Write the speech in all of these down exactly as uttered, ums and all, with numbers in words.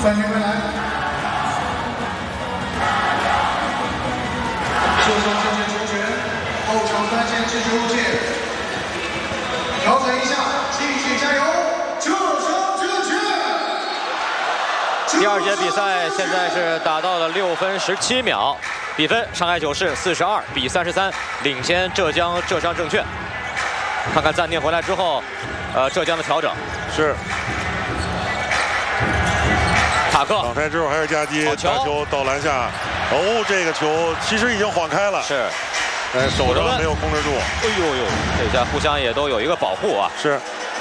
欢迎回来。射手正确球权，后场三线支持路线，调整一下，继续加油，射手正确。 第二节比赛现在是打到了六分十七秒，比分上海九市四十二比三十三领先浙江浙商证券。看看暂停回来之后，呃，浙江的调整是。 塔克挡拆之后还是夹击，打球到篮下，哦，这个球其实已经晃开了， 是， 但手上没有控制住。 哎呦呦，这下互相也都有一个保护啊。 是，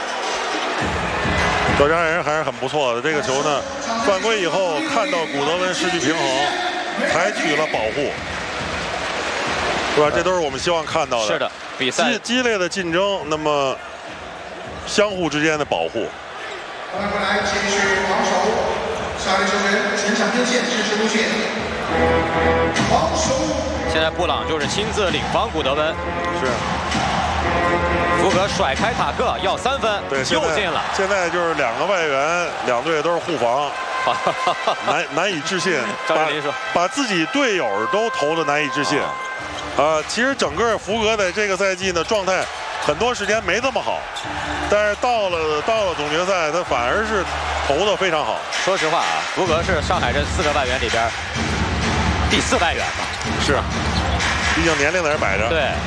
浙江人还是很不错的。这个球呢，犯规以后看到古德温失去平衡，采取了保护，是吧？这都是我们希望看到的。 是的，比赛激激烈的竞争，那么相互之间的保护。 欢迎回来，继续防守。 下位球员全场边线支持路线，防守。 现在布朗就是亲自领防古德温， 是。 福格甩开塔克要三分， 对， 又进了。 现在就是两个外援，两队都是护防，难难以置信。 张镇麟说， 把自己队友都投的难以置信。啊、呃，其实整个福格在这个赛季呢状态很多时间没这么好，但是到了到了总决赛，他反而是。 投的非常好。 说实话啊，福格是上海这四个外援里边第四外援吧？ 是，毕竟年龄在这摆着。 对。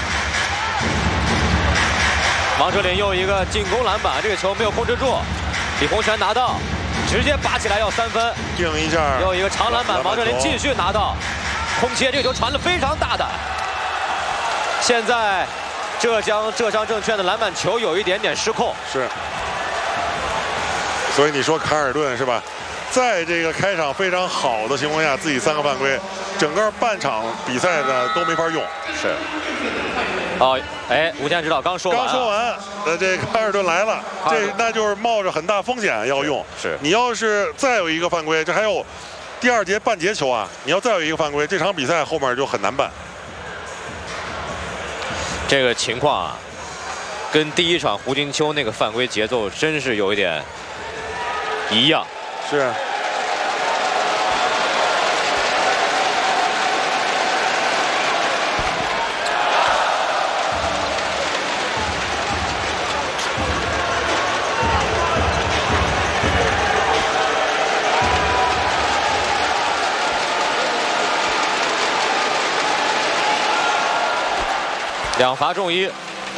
王哲林又一个进攻篮板，这个球没有控制住，李洪权拿到，直接拔起来要三分， 定一下。 又一个长篮板，王哲林继续拿到，空切，这个球传得非常大胆。现在浙江浙商证券的篮板球有一点点失控。 是。 所以你说卡尔顿是吧？在这个开场非常好的情况下，自己三个犯规，整个半场比赛呢都没法用。 是。哦，哎，吴健指导刚说完。 刚说完，呃，这卡尔顿来了，这那就是冒着很大风险要用。 是。 你要是再有一个犯规，这还有第二节半节球啊！你要再有一个犯规，这场比赛后面就很难办。 这个情况啊，跟第一场胡金秋那个犯规节奏真是有一点。 一样是。 两罚中一。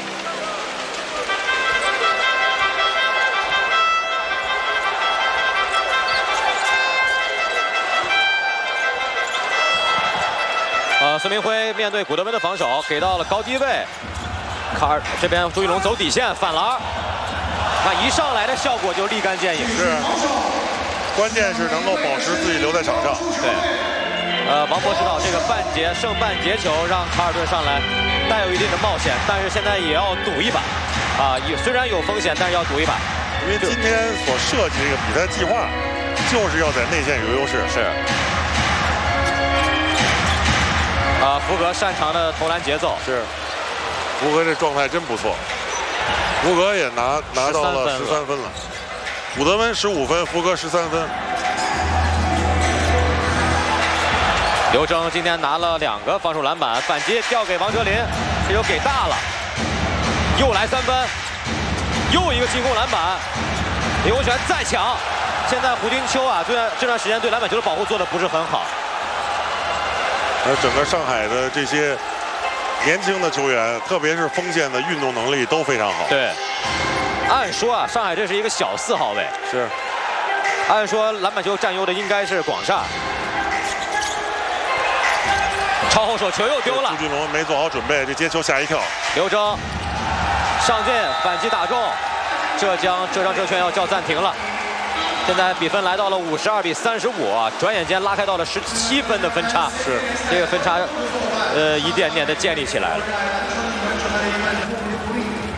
呃，孙明辉面对古德温的防守，给到了高低位。卡尔这边朱一龙走底线反篮，那一上来的效果就立竿见影。 是，关键是能够保持自己留在场上。 对，呃，王博指导这个半节剩半节球让卡尔顿上来，带有一定的冒险，但是现在也要赌一把。啊，有虽然有风险，但是要赌一把。 因为今天所设计这个比赛计划，就是要在内线有优势。 是。 啊，福格擅长的投篮节奏是，福格这状态真不错，福格也拿拿到了十三分了，古德温十五分，福格十三分。 刘铮今天拿了两个防守篮板，反击调给王哲林，这球给大了，又来三分，又一个进攻篮板，李洪权再抢，现在胡金秋啊，对这段时间对篮板球的保护做的不是很好。 而整个上海的这些年轻的球员，特别是锋线的运动能力都非常好。 对，按说啊，上海这是一个小四号位， 是。 按说篮板球占优的应该是广厦。超后手球又丢了， 朱俊龙没做好准备，这接球吓一跳。 刘铮上进反击打中，浙江浙商证券要叫暂停了。 现在比分来到了五十二比三十五啊，转眼间拉开到了十七分的分差。 是， 这个分差，呃，一点点的建立起来了。